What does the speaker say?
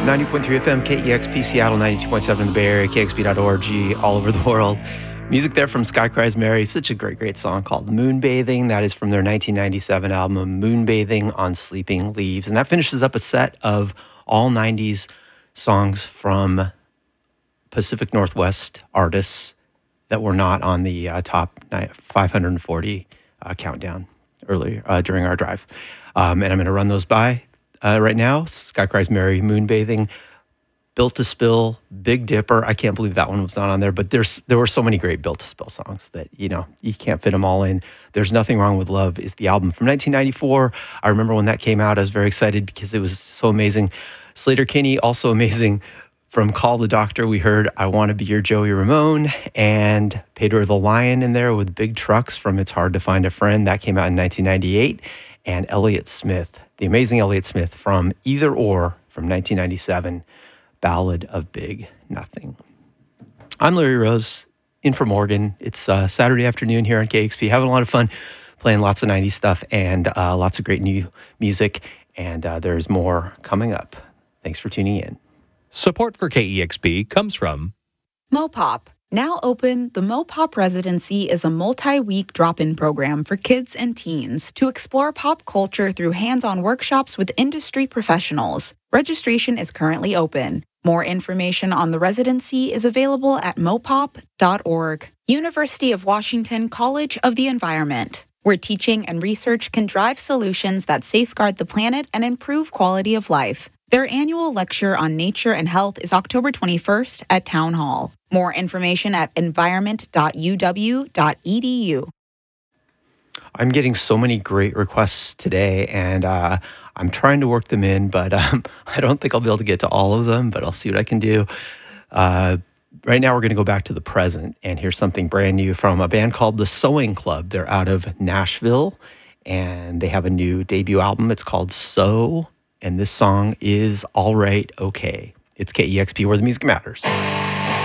90.3 FM, KEXP Seattle, 92.7 in the Bay Area, KEXP.org, all over the world. Music there from Sky Cries Mary. Such a great song called Moonbathing. That is from their 1997 album, Moonbathing on Sleeping Leaves. And that finishes up a set of all 90s songs from Pacific Northwest artists that were not on the top 540 countdown earlier during our drive. And I'm going to run those by right now. Sky Cries Mary, Moonbathing, Built to Spill, Big Dipper. I can't believe that one was not on there, but there were so many great Built to Spill songs that, you can't fit them all in. There's Nothing Wrong with Love is the album from 1994. I remember when that came out, I was very excited because it was so amazing. Sleater-Kinney, also amazing. From Call the Doctor, we heard I Want to Be Your Joey Ramone, and Pedro the Lion in there with Big Trucks from It's Hard to Find a Friend. That came out in 1998. And Elliott Smith, the amazing Elliott Smith from Either Or from 1997. Ballad of Big Nothing. I'm Larry Rose, in for Morgan. It's Saturday afternoon here on KEXP. Having a lot of fun playing lots of 90s stuff and lots of great new music. And there's more coming up. Thanks for tuning in. Support for KEXP comes from Mopop. Now open, the Mopop Residency is a multi-week drop-in program for kids and teens to explore pop culture through hands-on workshops with industry professionals. Registration is currently open. More information on the residency is available at mopop.org. University of Washington College of the Environment, where teaching and research can drive solutions that safeguard the planet and improve quality of life. Their annual lecture on nature and health is October 21st at Town Hall. More information at environment.uw.edu. I'm getting so many great requests today, and I'm trying to work them in, but I don't think I'll be able to get to all of them, but I'll see what I can do. Right now, we're going to go back to the present and hear something brand new from a band called The Sewing Club. They're out of Nashville, and they have a new debut album. It's called Sew, and this song is All Right, Okay. It's KEXP, where the music matters.